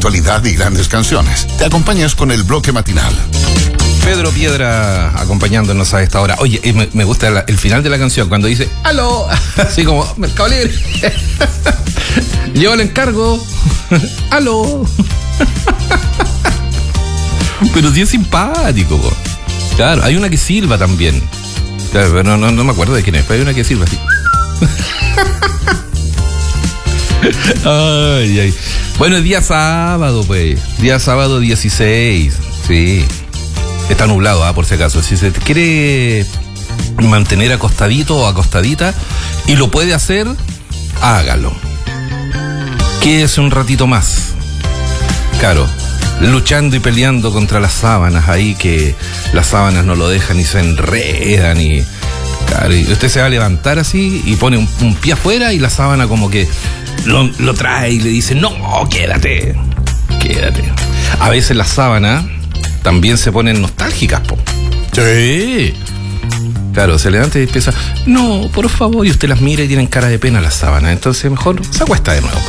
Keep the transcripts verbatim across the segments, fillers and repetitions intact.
actualidad y grandes canciones. Te acompañas con el bloque matinal. Pedro Piedra acompañándonos a esta hora. Oye, me, me gusta la, el final de la canción cuando dice ¡aló! Así como Mercado Libre. Llevo el encargo. ¡Aló! Pero sí es simpático, po. Claro, hay una que silba también. Claro, pero no, no, no me acuerdo de quién es, pero hay una que silba así. Ay, ay. Bueno, es día sábado, pues. Día sábado dieciséis. Sí. Está nublado, ¿ah? Por si acaso. Si se quiere mantener acostadito o acostadita y lo puede hacer, hágalo. Quédese un ratito más. Claro, luchando y peleando contra las sábanas ahí, que las sábanas no lo dejan y se enredan y... Claro, y usted se va a levantar así y pone un, un pie afuera y la sábana como que lo, lo trae y le dice, no, quédate, quédate. A veces las sábanas también se ponen nostálgicas, po. Sí. Claro, se levanta y empieza, no, por favor, y usted las mira y tienen cara de pena las sábanas, entonces mejor se acuesta de nuevo.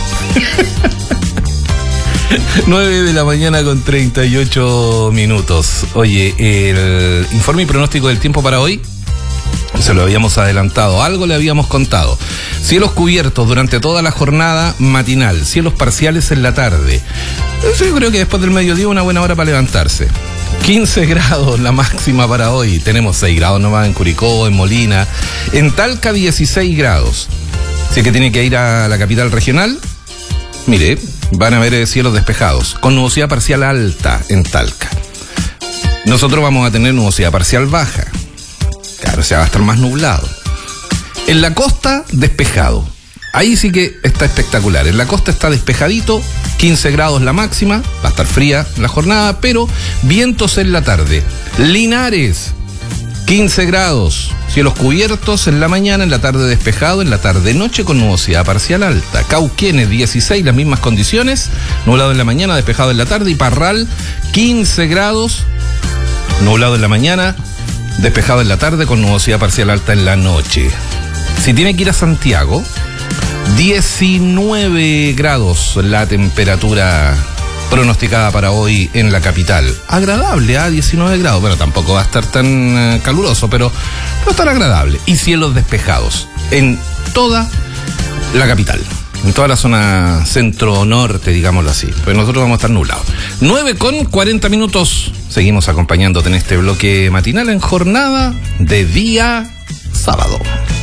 nueve de la mañana con treinta y ocho minutos. Oye, el informe y pronóstico del tiempo para hoy se lo habíamos adelantado, algo le habíamos contado. Cielos cubiertos durante toda la jornada matinal, cielos parciales en la tarde. Yo creo que después del mediodía una buena hora para levantarse. quince grados la máxima para hoy. Tenemos seis grados nomás en Curicó, en Molina. En Talca dieciséis grados. Si es que tiene que ir a la capital regional, mire, van a ver cielos despejados, con nubosidad parcial alta en Talca. Nosotros vamos a tener nubosidad parcial baja. Claro, o sea, va a estar más nublado. En la costa, despejado. Ahí sí que está espectacular. En la costa está despejadito, quince grados la máxima, va a estar fría la jornada, pero vientos en la tarde. Linares, quince grados, cielos cubiertos en la mañana, en la tarde despejado, en la tarde-noche con nubosidad parcial alta. Cauquenes, dieciséis, las mismas condiciones, nublado en la mañana, despejado en la tarde. Y Parral, quince grados, nublado en la mañana, despejado en la tarde con nubosidad parcial alta en la noche. Si tiene que ir a Santiago, diecinueve grados la temperatura pronosticada para hoy en la capital. Agradable, ¿ah? diecinueve grados. Bueno, tampoco va a estar tan uh, caluroso, pero va a estar agradable. Y cielos despejados en toda la capital, en toda la zona centro-norte, digámoslo así. Pues nosotros vamos a estar nublados. nueve con cuarenta minutos. Seguimos acompañándote en este bloque matinal en jornada de día sábado.